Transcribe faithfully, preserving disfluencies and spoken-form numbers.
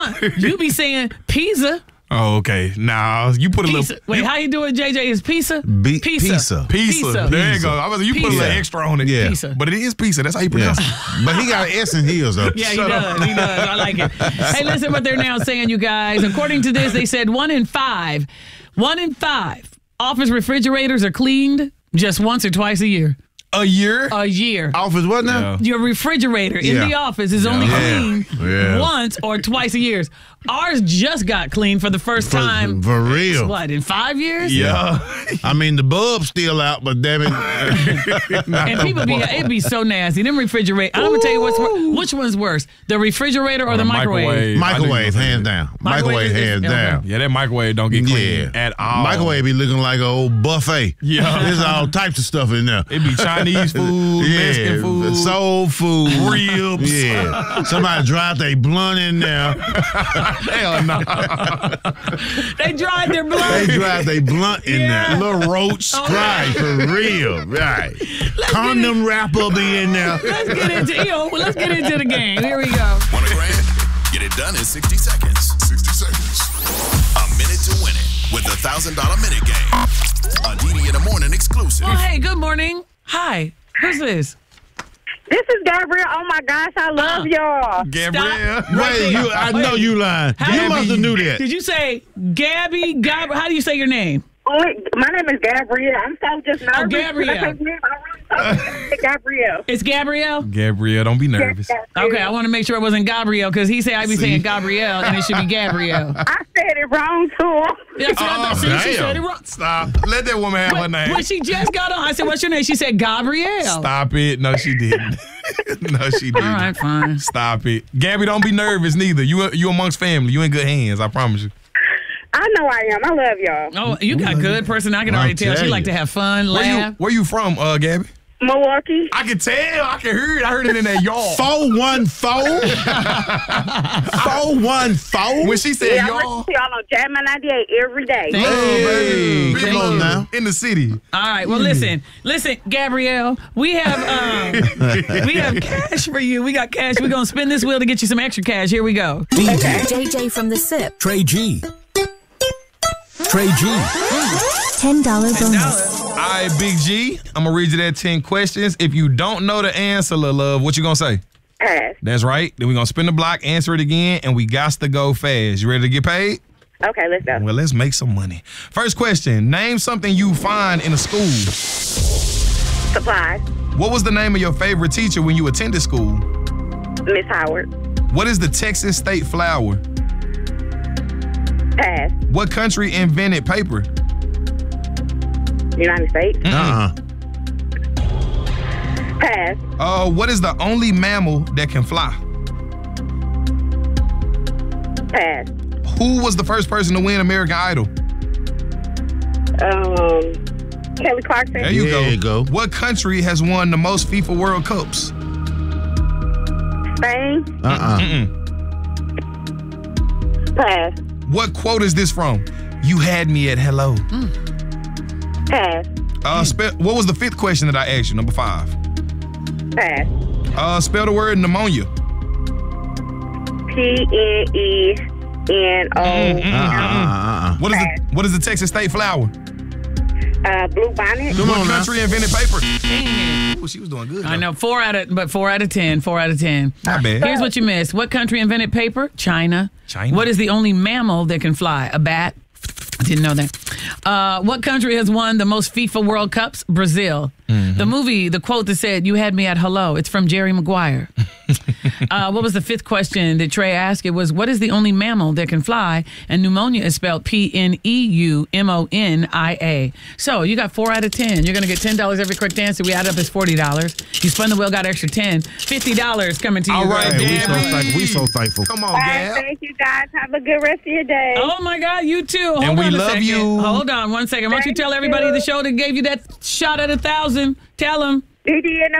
You be saying pizza. Oh, okay. Now you put a Pizza. little. Wait, you, how you do it, J J? Is pizza? Be- Pizza. pizza. Pizza. Pizza. There you go. I was, you put a Pizza. little extra on it. Yeah. Pizza. But it is pizza. That's how you pronounce Yeah. it. But he got an S in his, though. Yeah, he Shut does. up. He does. I like it. Hey, listen what they're now saying, you guys. According to this, they said one in five, one in five office refrigerators are cleaned just once or twice a year. A year? A year. Office what now? Yeah. Your refrigerator in Yeah. the office is only Yeah. cleaned Yeah. once or twice a year. Ours just got cleaned for the first For, time. for real. What, in five years? Yeah. I mean, the bulb's still out, but damn it. And people be, it'd be so nasty. Them refrigerator. I'm gonna tell you what's worse. Which one's worse, the refrigerator or, Or the the microwave? microwave. Microwave, hands down. Microwave Microwave, is- hands okay. down. Yeah, that microwave don't get clean Yeah. at all. Microwave be looking like an old buffet. Yeah. There's all types of stuff in there. It be Chinese food, yeah, Mexican food, soul food, ribs. Yeah, somebody dropped their blunt in there. Hell no. They dried their blood. They dropped their blunt in Yeah. there. Little roach, Oh, right? For real, right? Condom wrapper be in there. Let's get into you know, let's get into the game. Here we go. Want a grand? Get it done in sixty seconds. sixty seconds. A minute to win it with the one thousand dollar minute game. A D D in the morning exclusive. Oh, hey, good morning. Hi. Who's this? This is Gabrielle. Oh my gosh, I love Uh. y'all. Gabrielle. Wait, you? I know you lying. How- You must have knew that. Did you say Gabby? Gab? How do you say your name? Only, my name is Gabrielle. I'm so just nervous. Oh, Gabrielle. I'm really so Gabrielle. It's Gabrielle? Gabrielle, don't be nervous. Okay, I want to make sure it wasn't Gabrielle because he said I'd be See? saying Gabrielle and it should be Gabrielle. I said it wrong too. Yeah, see, I thought- see, she said it wrong. Stop. Let that woman have her When, name. when she just got on, I said, what's your name? She said Gabrielle. Stop it. No, she didn't. no, she didn't. All right, fine. Stop it. Gabby, don't be nervous neither. You you amongst family. You in good hands, I promise you. I know I am. I love y'all. Oh, you got good person. I can I'll already tell. tell She you. like to have fun, Where you laugh. where you from, uh, Gabby? Milwaukee. I can tell. I can hear it. I heard it in that yard. Four one four. Four one four. When she said Yeah, I y'all. listen to y'all on Jam ninety-eight every day. Thank Oh, you. baby. Come Big on love. now. In the city. All right. Well, listen, listen, Gabrielle. We have um, we have cash for you. We got cash. We're gonna spin this wheel to get you some extra cash. Here we go. J J from the SIP. Trey G. Trey G. ten dollars bonus. All right, Big G. I'm gonna read you that ten questions. If you don't know the answer, lil' love, what you gonna say? Pass. That's right. Then we're gonna spin the block, answer it again, and we got to go fast. You ready to get paid? Okay, let's go. Well, let's make some money. First question. Name something you find in a school. Supplies. What was the name of your favorite teacher when you attended school? Miss Howard. What is the Texas state flower? Pass. What country invented paper? United States. Uh-uh. Pass. Uh, what is the only mammal that can fly? Pass. Who was the first person to win American Idol? Um, Kelly Clarkson. There you, There go. you go. What country has won the most FIFA World Cups? Spain. Uh-uh. Mm-mm. Pass. What quote is this from? You had me at hello. Pass. Uh, spe- what was the fifth question that I asked you? Number five. Pass. Uh, spell the word pneumonia. P N E N O. Uh-uh. Uh-uh. What is the What is the Texas state flower? Uh, Blue Bonnet. Come What on now. country invented paper? Ooh, she was doing good. I though. know four out of, but four out of ten. Four out of ten. Not bad. Here's what you missed. What country invented paper? China. China. What is the only mammal that can fly? A bat. Didn't know that. Uh, what country has won the most FIFA World Cups? Brazil. Mm-hmm. The movie, the quote that said, "You had me at hello." It's from Jerry Maguire. uh, what was the fifth question that Trey asked? It was, what is the only mammal that can fly? And pneumonia is spelled P N E U M O N I A. So you got four out of ten. You're going to get ten dollars every correct answer. We add up as forty dollars. You spun the wheel, got extra ten. fifty dollars coming to you. All right, Hey, we so Gabby. thankful. We so thankful. Come on, All right, Gab. thank you guys. Have a good rest of your day. Oh my God, you too. Hold And we on a love second. you. Hold on one second. Why don't you Thank tell everybody you. the show that gave you that shot at a thousand? Tell them. D D in the